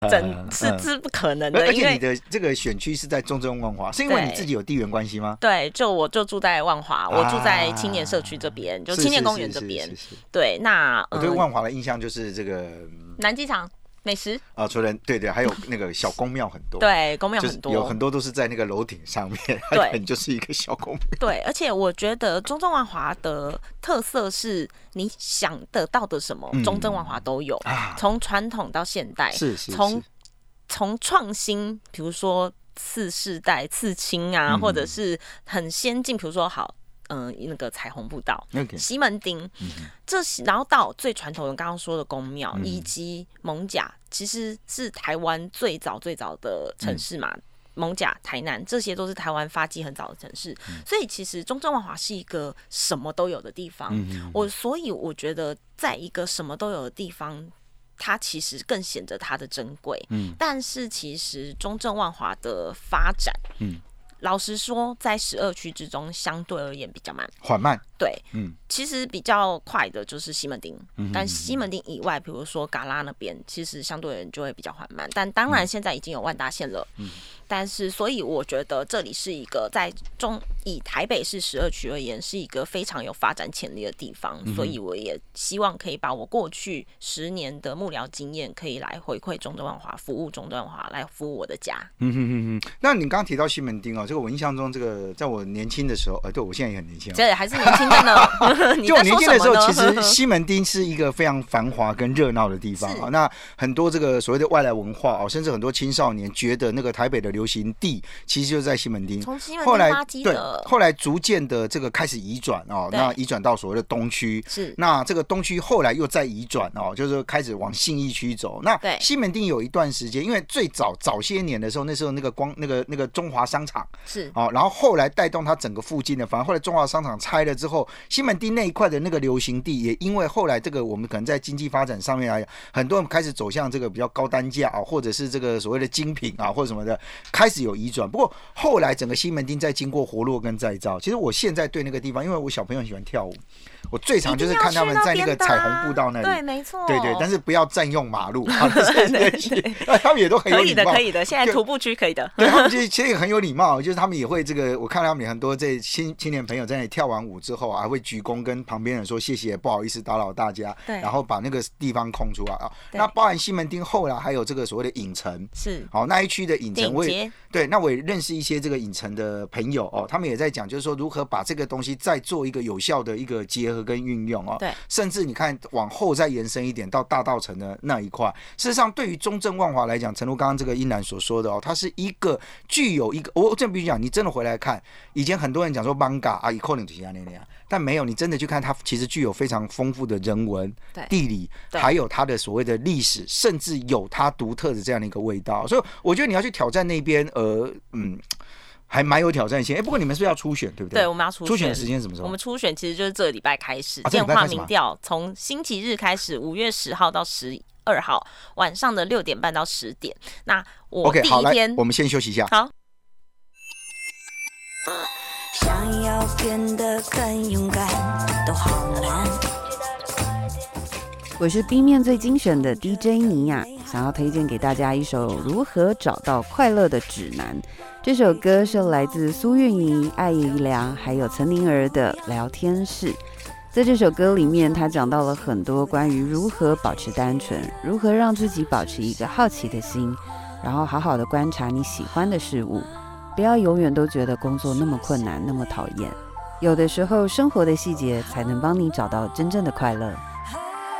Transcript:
是不可能的。 而且你的这个选区是在中正万华，是因为你自己有地缘关系吗？ 对，我就住在万华，我住在青年社区这边，就青年公园这边。对，那我对万华的印象就是这个南机场。美食啊，除了对，还有那个小宫庙很多， 对，宫庙很多， 有很多都是在那个楼顶上面，对，就是一个小宫庙。 对，而且我觉得中正万华的特色是，你想得到的什么，中正万华都有，从传统到现代， 是从创新，比如说次世代、次青啊，或者是很先进，比如说好。那个彩虹步道、西门町，然后到最传统的刚刚说的宫庙，以及艋舺，其实是台湾最早的城市嘛。艋舺、台南，这些都是台湾发迹很早的城市，所以其实中正万华是一个什么都有的地方。所以我觉得，在一个什么都有的地方，它其实更显得它的珍贵。但是其实中正万华的发展，老实说，在12区之中，相对而言比较缓慢。对，其实比较快的就是西门町，但西门町以外，比如说嘎拉那边，其实相对而言就会比较缓慢。但当然，现在已经有万大线了。但是，所以我觉得这里是一个以台北市12区而言，是一个非常有发展潜力的地方。所以我也希望可以把我过去10年的幕僚经验，可以来回馈中正万华，服务中正万华，来服务我的家。 那你刚刚提到西门町哦，这个我印象中，这个在我年轻的时候，对我现在也很年轻， 对，还是年轻的呢。 就我年轻的时候，其实西门町是一个非常繁华跟热闹的地方啊。那很多这个所谓的外来文化甚至很多青少年觉得那个台北的流行地其实就是在西门町， 从西门町发迹的。 后来逐渐的这个开始移转那移转到所谓的东区， 是那这个东区后来又再移转就是开始往信义区走。那西门町有一段时间，因为最早些年的时候，那时候那个中华商场是然后后来带动它整个附近的，反而后来中华商场拆了之后，西门町那一块的那个流行地，也因为后来这个我们可能在经济发展上面来，很多人开始走向这个比较高单价或者是这个所谓的精品或者什么的，开始有移转。不过后来整个西门町在经过活络跟再造，其实我现在对那个地方，因为我小朋友喜欢跳舞，我最常就是看他们在那个彩虹步道那里， 对，没错， 对，但是不要占用马路他们也都很有礼貌， 可以的，现在徒步区可以的， 对，他们其实也很有礼貌，就是他们也会这个，我看到他们很多这青年朋友在那里跳完舞之后还会鞠躬跟旁边人说谢谢，不好意思打扰大家， 对， 然后把那个地方空出来那包含西门町后来还有这个所谓的影城， 是那一区的影城，那我也认识一些这个影城的朋友他们也在讲，就是说如何把这个东西再做一个有效的一个结合跟运用对， 甚至你看往后再延伸一点到大稻埕的那一块，事实上对于中正万华来讲，诚如刚刚这个英男所说的它是一个具有一个，我真的必须讲，你真的回来看，以前很多人讲说 manga 可能就是那样，但没有，你真的去看它其实具有非常丰富的人文、地理，还有它的所谓的历史，甚至有它独特的这样的一个味道。所以我觉得你要去挑战那边，还蛮有挑战性。不过你们是不是要初选，对不对？ 对，我们要初选。 初选的时间是什么时候？ 我们初选其实就是这个礼拜开始，电话民调从星期日开始，5月10号到12号晚上的6点半到10点。那我第一天， 我们先休息一下。 好。 想要变得更勇敢，都好难。 我是 B 面最精选的 DJ 尼亚，想要推荐给大家一首如何找到快乐的指南。这首歌是来自苏运怡、艾怡良还有岑宁儿的聊天室。在这首歌里面，他讲到了很多关于如何保持单纯，如何让自己保持一个好奇的心，然后好好的观察你喜欢的事物，不要永远都觉得工作那么困难那么讨厌，有的时候生活的细节才能帮你找到真正的快乐。